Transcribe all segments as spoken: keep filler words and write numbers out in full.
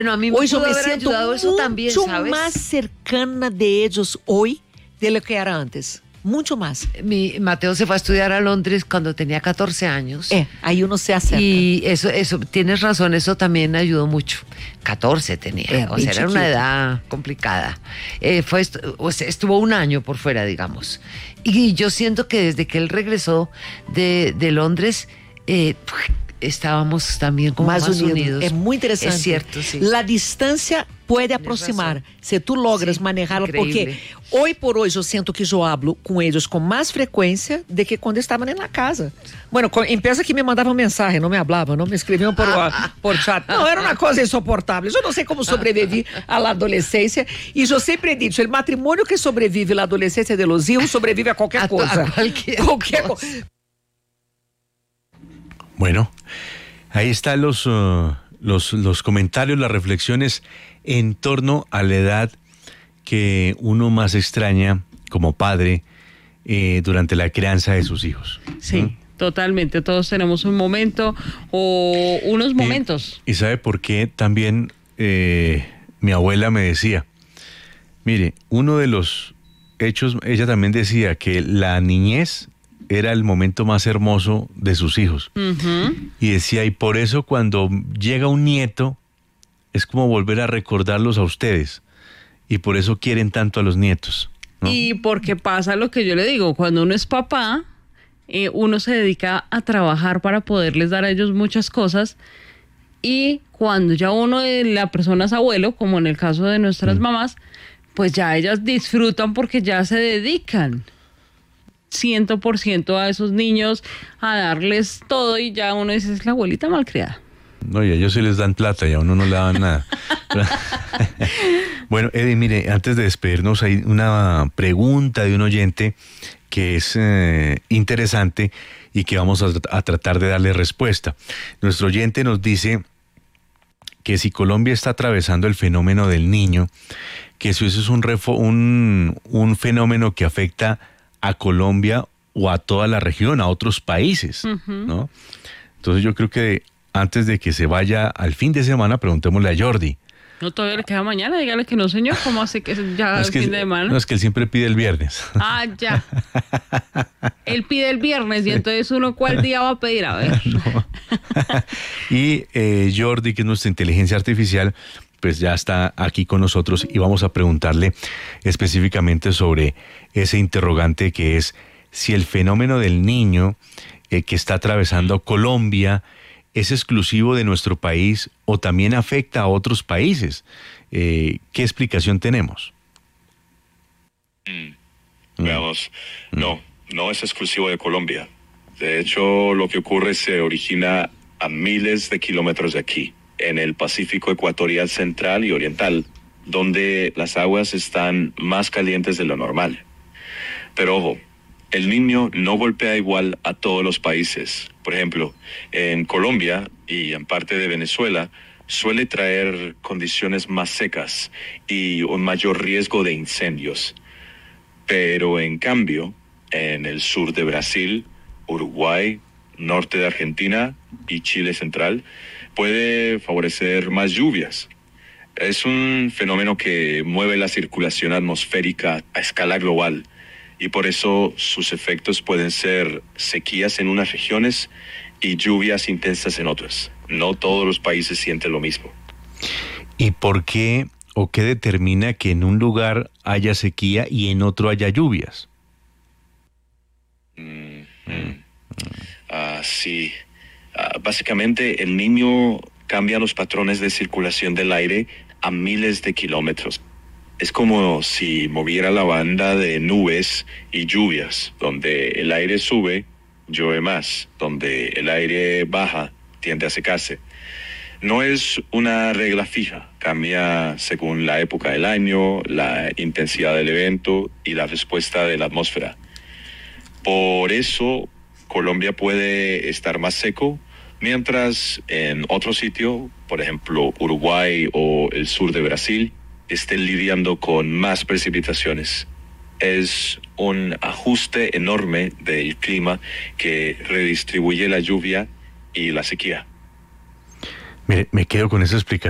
No, a mí me hoy yo pudo me haber siento ayudado eso también, mucho ¿sabes? más cercana de ellos hoy de lo que era antes. Mucho más. Mi Mateo se fue a estudiar a Londres cuando tenía catorce años. Eh, ahí uno se acerca. Y eso, eso, tienes razón, eso también ayudó mucho. catorce tenía, Eh, o bien sea, era una chiquito. edad complicada. Eh, fue, est- o sea, estuvo un año por fuera, digamos. Y yo siento que desde que él regresó de, de Londres, eh, estábamos también como más, más unidos. unidos. Es muy interesante. Es cierto, sí. La distancia puede aproximar razón. se tú logras Sí, manejarla, increíble. porque hoy por hoy yo siento que yo hablo con ellos con más frecuencia de que cuando estaban en la casa. Bueno, co- empieza que me mandaban mensaje, no me hablaban, no me escribían por, por chat. No, era una cosa insoportable. Yo no sé cómo sobreviví a la adolescencia, y yo siempre he dicho, el matrimonio que sobrevive a la adolescencia de los hijos sobrevive a cualquier A to- a cosa. cualquier Cualquier cosa. co- Bueno, ahí están los, uh, los, los comentarios, las reflexiones en torno a la edad que uno más extraña como padre eh, durante la crianza de sus hijos. Sí, ¿Mm? totalmente. Todos tenemos un momento o unos Y- momentos. Y, sabe por qué también eh, mi abuela me decía, mire, uno de los hechos, ella también decía que la niñez era el momento más hermoso de sus hijos. Ujú. Y decía, y por eso cuando llega un nieto, es como volver a recordarlos a ustedes. Y por eso quieren tanto a los nietos, ¿no? Y porque pasa lo que yo le digo, cuando uno es papá, eh, uno se dedica a trabajar para poderles dar a ellos muchas cosas, y cuando ya uno, eh, la persona es abuelo, como en el caso de nuestras mamás, pues ya ellas disfrutan porque ya se dedican ciento por ciento a esos niños, a darles todo, y ya uno dice, es la abuelita malcriada. No, y a ellos sí les dan plata y a uno no le dan nada. Bueno, Eddie, mire, antes de despedirnos hay una pregunta de un oyente que es eh, interesante y que vamos a, a tratar de darle respuesta. Nuestro oyente nos dice que si Colombia está atravesando el fenómeno del niño, que si eso es un, refo- un, un fenómeno que afecta a Colombia o a toda la región, a otros países, ¿no? Entonces yo creo que antes de que se vaya al fin de semana, preguntémosle a Jordi. No, todavía le queda mañana, dígale que no, señor, ¿cómo hace que ya No, es es que, fin de semana? no, es que él siempre pide el viernes. Ah, ya. Él pide el viernes, y entonces uno, ¿cuál día va a pedir? A ver. No. Y eh, Jordi, que es nuestra inteligencia artificial, pues ya está aquí con nosotros y vamos a preguntarle específicamente sobre ese interrogante que es si el fenómeno del niño eh, que está atravesando Colombia es exclusivo de nuestro país o también afecta a otros países. Eh, ¿Qué explicación tenemos? Mm. Veamos, no, no es exclusivo de Colombia. De hecho, lo que ocurre se origina a miles de kilómetros de aquí, en el Pacífico ecuatorial central y oriental, donde las aguas están más calientes de lo normal. Pero ojo, el niño no golpea igual a todos los países. Por ejemplo, en Colombia y en parte de Venezuela, suele traer condiciones más secas y un mayor riesgo de incendios. Pero en cambio, en el sur de Brasil, Uruguay, norte de Argentina y Chile central, puede favorecer más lluvias. Es un fenómeno que mueve la circulación atmosférica a escala global, y por eso sus efectos pueden ser sequías en unas regiones y lluvias intensas en otras. No todos los países sienten lo mismo. ¿Y por qué o qué determina que en un lugar haya sequía y en otro haya lluvias? Mm, mm. Ah, sí. Ah, básicamente, el niño cambia los patrones de circulación del aire a miles de kilómetros. Es como si moviera la banda de nubes y lluvias, donde el aire sube, llueve más, donde el aire baja, tiende a secarse. No es una regla fija, cambia según la época del año, la intensidad del evento y la respuesta de la atmósfera. Por eso, Colombia puede estar más seco, mientras en otro sitio, por ejemplo Uruguay o el sur de Brasil, estén lidiando con más precipitaciones. Es un ajuste enorme del clima que redistribuye la lluvia y la sequía. Mire, me quedo con esa explicación.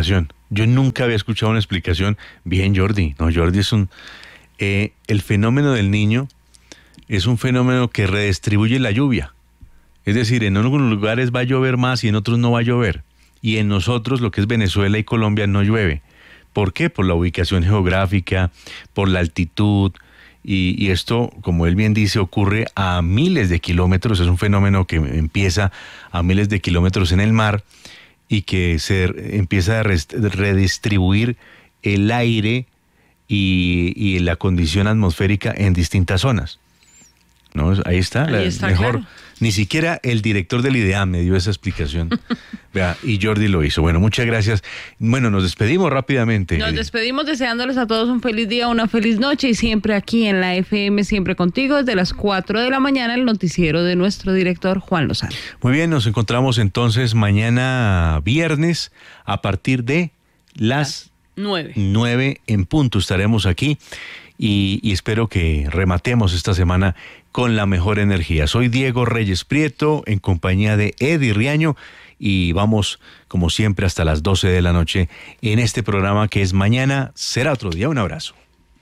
Yo nunca había escuchado una explicación. Bien, Jordi. No, Jordi es un... Eh, el fenómeno del niño es un fenómeno que redistribuye la lluvia. Es decir, en algunos lugares va a llover más y en otros no va a llover. Y en nosotros, lo que es Venezuela y Colombia, no llueve. ¿Por qué? Por la ubicación geográfica, por la altitud. Y, y esto, como él bien dice, ocurre a miles de kilómetros. Es un fenómeno que empieza a miles de kilómetros en el mar y que se empieza a redistribuir el aire y, y la condición atmosférica en distintas zonas. ¿No? Ahí está, Ahí la, está, mejor. claro. Ni siquiera el director del IDEAM me dio esa explicación. Vea, y Jordi lo hizo. Bueno, muchas gracias. Bueno, nos despedimos rápidamente. Nos despedimos deseándoles a todos un feliz día, una feliz noche y siempre aquí en la F M, siempre contigo, desde las cuatro de la mañana, el noticiero de nuestro director Juan Lozano. Muy bien, nos encontramos entonces mañana viernes a partir de las Nueve. nueve en punto. Estaremos aquí y, y espero que rematemos esta semana con la mejor energía. Soy Diego Reyes Prieto en compañía de Eddie Riaño y vamos como siempre hasta las doce de la noche en este programa que es Mañana Será Otro Día. Un abrazo.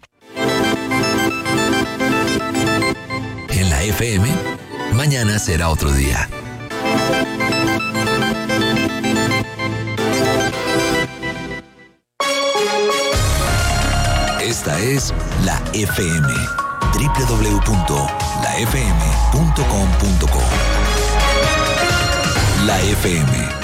En la F M, mañana será otro día. Esta es la F M. doble u doble u doble u punto la f m punto com punto co. La F M.